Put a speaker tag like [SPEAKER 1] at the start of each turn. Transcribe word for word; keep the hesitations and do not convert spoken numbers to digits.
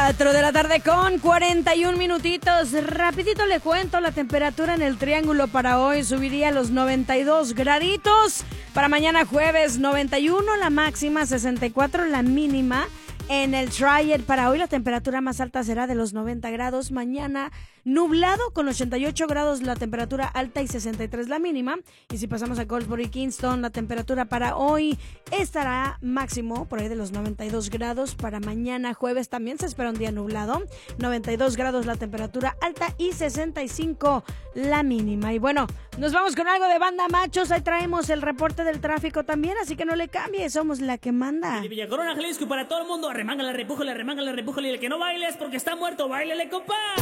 [SPEAKER 1] cuatro de la tarde con cuarenta y un minutitos. Rapidito le cuento, la temperatura en el Triángulo para hoy subiría a los noventa y dos graditos. Para mañana jueves noventa y uno la máxima, sesenta y cuatro la mínima. En el Triad para hoy la temperatura más alta será de los noventa grados. Mañana nublado con ochenta y ocho grados la temperatura alta y sesenta y tres la mínima. Y si pasamos a Goldsboro y Kingston, la temperatura para hoy estará máximo por ahí de los noventa y dos grados. Para mañana jueves también se espera un día nublado, noventa y dos grados la temperatura alta y sesenta y cinco la mínima. Y bueno, nos vamos con algo de Banda Machos. Ahí traemos el reporte del tráfico también, así que no le cambie, somos la que manda.
[SPEAKER 2] De Villa Corona, Jalisco, para todo el mundo, arremángala, repújale, arremángala, repújale, y el que no baile es porque está muerto, báilele, compa.